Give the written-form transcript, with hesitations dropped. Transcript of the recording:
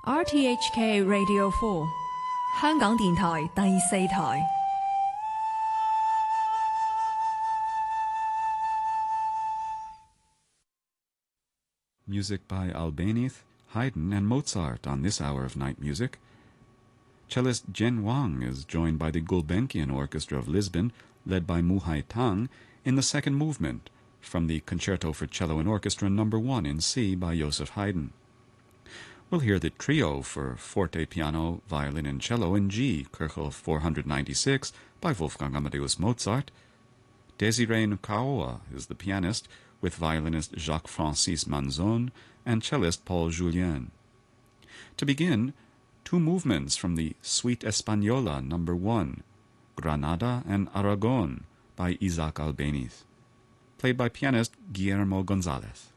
RTHK Radio 4香港電台第四台。 Music by Albéniz, Haydn, and Mozart on this hour of night music. Cellist Jen Wang is joined by the Gulbenkian Orchestra of Lisbon, led by Mu Hai Tang, in the second movement from the Concerto for Cello and Orchestra No. 1 in C by Joseph Haydn. We'll hear the trio for forte, piano, violin, and cello in G, Kirchhoff 496 by Wolfgang Amadeus Mozart. Désiré Nkaoa is the pianist, with violinist Jacques-Francis Manzon and cellist Paul Julien. To begin, two movements from the Suite Española No. 1, Granada and Aragon by Isaac Albéniz, played by pianist Guillermo González.